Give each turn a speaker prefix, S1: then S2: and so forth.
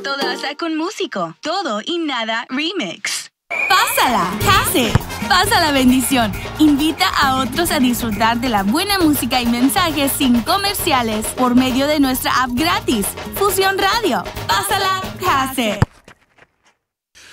S1: todas a con músico. Todo y nada remix.
S2: Pásala, Case. Pasa la bendición. Invita a otros a disfrutar de la buena música y mensajes sin comerciales por medio de nuestra app gratis. Fusión Radio. Pásala, Case.